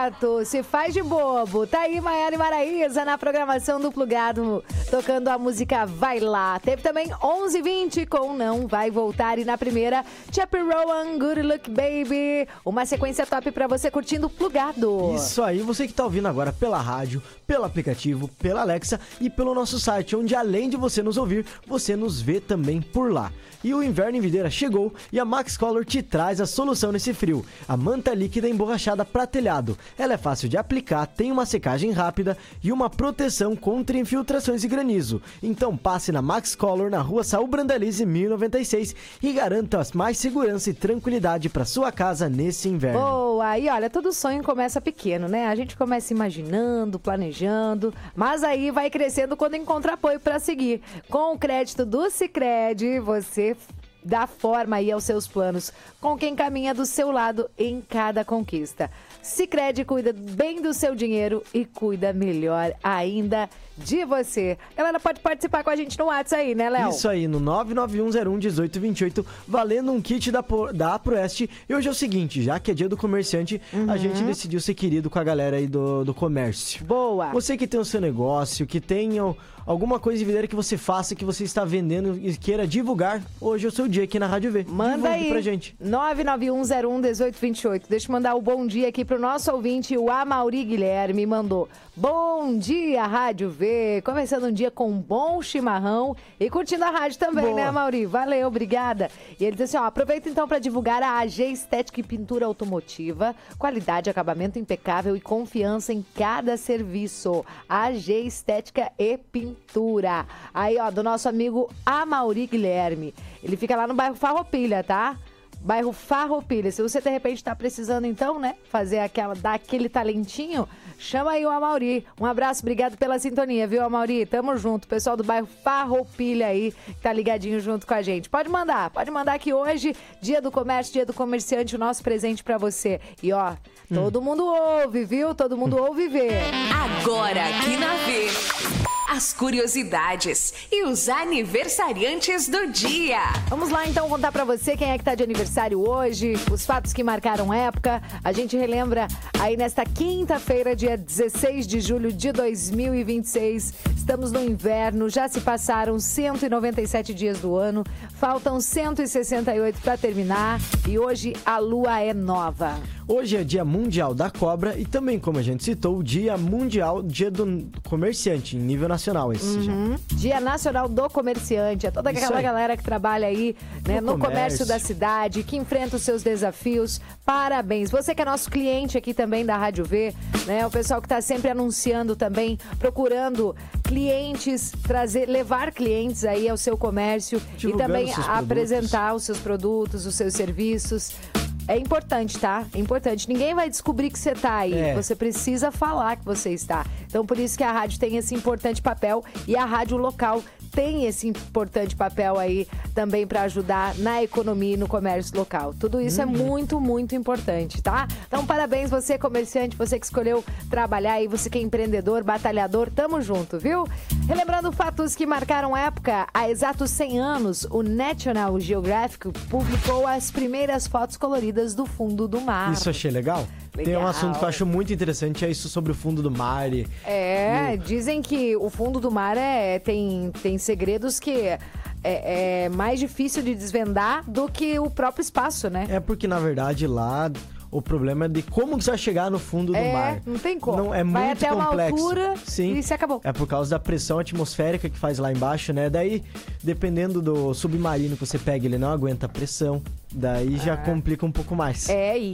Exato, se faz de bobo. Tá aí Maiara e Maraísa na programação do Plugado, tocando a música Vai Lá. Teve também 11h20 com Não Vai Voltar. E na primeira, Chappie Rowan, Good Look Baby. Uma sequência top pra você curtindo o Plugado. Isso aí, você que tá ouvindo agora pela rádio, pelo aplicativo, pela Alexa e pelo nosso site, onde além de você nos ouvir, você nos vê também por lá. E o inverno em Videira chegou e a Max Color te traz a solução nesse frio. A manta líquida emborrachada pra telhado. Ela é fácil de aplicar, tem uma secagem rápida e uma proteção contra infiltrações e granizo. Então passe na Max Color na rua Saul Brandalize 1096 e garanta mais segurança e tranquilidade pra sua casa nesse inverno. Boa! E olha, todo sonho começa pequeno, né? A gente começa imaginando, planejando, mas aí vai crescendo quando encontra apoio pra seguir. Com o crédito do Sicredi, você dá forma aí aos seus planos, com quem caminha do seu lado em cada conquista. Sicredi cuida bem do seu dinheiro e cuida melhor ainda de você. Galera, pode participar com a gente no WhatsApp aí, né, Léo? Isso aí, no 991011828, valendo um kit da AproEst. E hoje é o seguinte, já que é dia do comerciante, a gente decidiu ser querido com a galera aí do comércio. Boa! Você que tem o seu negócio, que tem alguma coisa de videira que você faça, que você está vendendo e queira divulgar, hoje é o seu dia aqui na Rádio V. Manda Divulgue aí pra gente. 991011828. Deixa eu mandar o bom dia aqui pro nosso ouvinte, o Amauri Guilherme, mandou: bom dia, Rádio V, começando um dia com um bom chimarrão e curtindo a rádio também, Boa. né, Amauri? Valeu, obrigada. E ele diz assim, ó, aproveita então para divulgar a AG Estética e Pintura Automotiva, qualidade, acabamento impecável e confiança em cada serviço. AG Estética e Pintura. Aí, ó, do nosso amigo Amauri Guilherme. Ele fica lá no bairro Farroupilha, tá? Bairro Farroupilha. Se você de repente tá precisando então, né, dar aquele talentinho, chama aí o Amauri. Um abraço, obrigado pela sintonia, viu, Amauri? Tamo junto. Pessoal do bairro Farroupilha aí, que tá ligadinho junto com a gente. Pode mandar que hoje, dia do comércio, dia do comerciante, o nosso presente pra você. E ó, todo mundo ouve, viu? Todo mundo ouve e vê. Agora aqui na V, as curiosidades e os aniversariantes do dia. Vamos lá então contar pra você quem é que tá de aniversário hoje, os fatos que marcaram época. A gente relembra aí nesta quinta-feira, dia 16 de julho de 2026. Estamos no inverno, já se passaram 197 dias do ano, faltam 168 pra terminar e hoje a lua é nova. Hoje é Dia Mundial da Cobra e também, como a gente citou, o Dia Mundial, Dia do Comerciante, em nível nacional esse já. Dia Nacional do Comerciante, é toda aquela galera que trabalha aí, né, no comércio da cidade, que enfrenta os seus desafios. Parabéns! Você que é nosso cliente aqui também da Rádio V, né, o pessoal que está sempre anunciando também, procurando clientes, levar clientes aí ao seu comércio e também apresentar os seus produtos, os seus serviços. É importante, tá? É importante. Ninguém vai descobrir que você tá aí. Você precisa falar que você está. Então, por isso que a rádio tem esse importante papel e a rádio local tem esse importante papel aí também para ajudar na economia e no comércio local. Tudo isso é muito, muito importante, tá? Então, parabéns você, comerciante, você que escolheu trabalhar aí, você que é empreendedor, batalhador, tamo junto, viu? Relembrando fatos que marcaram época, há exatos 100 anos, o National Geographic publicou as primeiras fotos coloridas do fundo do mar. Isso achei legal. Tem um assunto que eu acho muito interessante, é isso sobre o fundo do mar. Dizem que o fundo do mar tem segredos que é mais difícil de desvendar do que o próprio espaço, né? É porque, na verdade, lá o problema é de como que você vai chegar no fundo do mar. Não tem como. Não, é muito vai até complexo. Uma altura Sim. E se acabou. É por causa da pressão atmosférica que faz lá embaixo, né? Daí, dependendo do submarino que você pega, ele não aguenta a pressão. Daí já complica um pouco mais.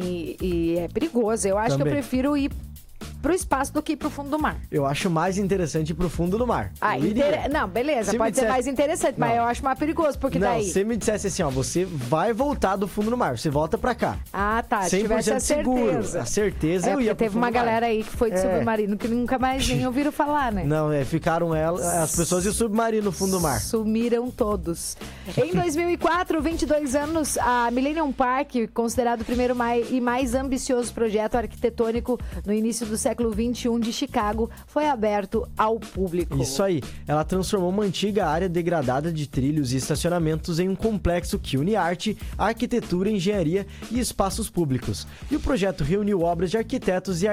E é perigoso. Eu acho que eu prefiro ir pro espaço do que pro fundo do mar. Eu acho mais interessante ir pro fundo do mar. Não, beleza, pode ser mais interessante, mas eu acho mais perigoso, porque daí... Não, se me dissesse assim, ó, você vai voltar do fundo do mar, você volta pra cá. Ah, tá, se tivesse a certeza. Seguro. A certeza eu ia pro teve uma galera aí que foi de submarino que nunca mais nem ouviram falar, né? Não, ficaram as pessoas e o submarino no fundo do mar. Sumiram todos. Em 2004, 22 anos, a Millennium Park, considerado o primeiro e mais ambicioso projeto arquitetônico no início do século XXI de Chicago, foi aberto ao público. Isso aí. Ela transformou uma antiga área degradada de trilhos e estacionamentos em um complexo que une arte, arquitetura, engenharia e espaços públicos. E o projeto reuniu obras de arquitetos e